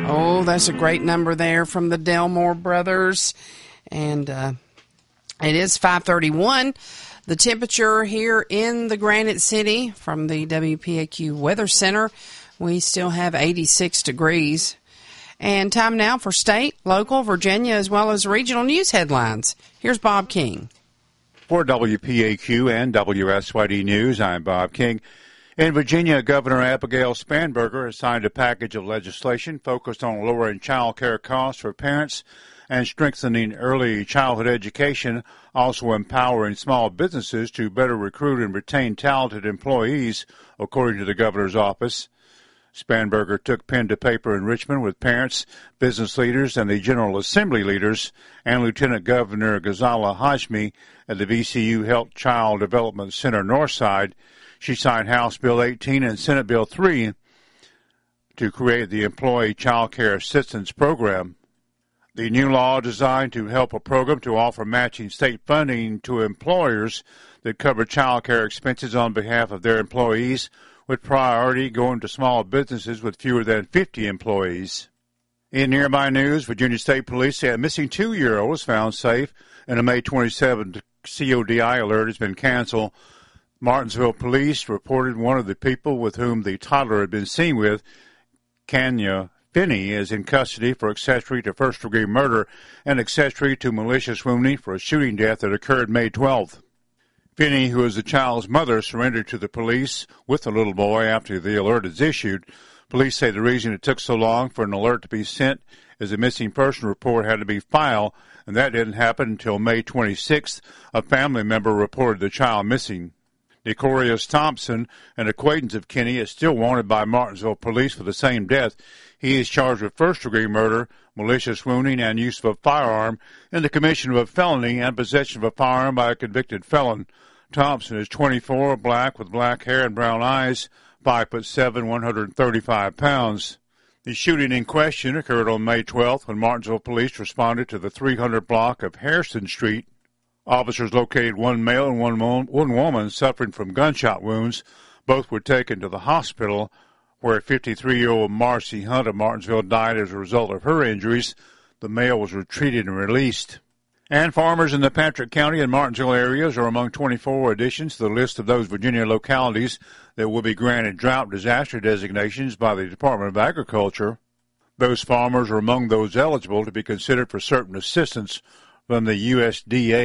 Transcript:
Oh, that's a great number there from the Delmore brothers. And it is 5:31. The temperature here in the Granite City from the WPAQ Weather Center, we still have 86 degrees. And time now for state, local, Virginia, as well as regional news headlines. Here's Bob King. For WPAQ and WSYD News, I'm Bob King. In Virginia, Governor Abigail Spanberger has signed a package of legislation focused on lowering child care costs for parents and strengthening early childhood education, also empowering small businesses to better recruit and retain talented employees, according to the governor's office. Spanberger took pen to paper in Richmond with parents, business leaders, and the General Assembly leaders, and Lieutenant Governor Ghazala Hashmi at the VCU Health Child Development Center Northside. She signed House Bill 18 and Senate Bill 3 to create the Employee Child Care Assistance Program. The new law designed to help a program to offer matching state funding to employers that cover child care expenses on behalf of their employees, with priority going to small businesses with fewer than 50 employees. In nearby news, Virginia State Police say a missing 2-year-old was found safe, and a May 27th CODI alert has been canceled. Martinsville Police reported one of the people with whom the toddler had been seen with, Kenya Finney, is in custody for accessory to first-degree murder and accessory to malicious wounding for a shooting death that occurred May 12th. Finney, who is the child's mother, surrendered to the police with the little boy after the alert is issued. Police say the reason it took so long for an alert to be sent is a missing person report had to be filed, and that didn't happen until May 26th. A family member reported the child missing. Decorius Thompson, an acquaintance of Kinney, is still wanted by Martinsville police for the same death. He is charged with first-degree murder, malicious wounding, and use of a firearm in the commission of a felony and possession of a firearm by a convicted felon. Thompson is 24, black with black hair and brown eyes, 5'7", 135 pounds. The shooting in question occurred on May 12th when Martinsville police responded to the 300 block of Hairston Street. Officers located one male and one woman suffering from gunshot wounds. Both were taken to the hospital, where 53-year-old Marcy Hunt of Martinsville died as a result of her injuries. The male was treated and released. And farmers in the Patrick County and Martinsville areas are among 24 additions to the list of those Virginia localities that will be granted drought disaster designations by the Department of Agriculture. Those farmers are among those eligible to be considered for certain assistance from the USDA